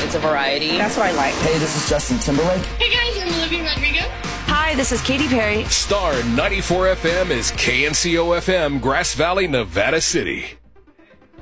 it's a variety. That's what I like. Hey, this is Justin Timberlake. Hey guys, I'm Olivia Rodrigo. Hi, this is Katy Perry. Star 94 FM is KNCO FM, Grass Valley, Nevada City.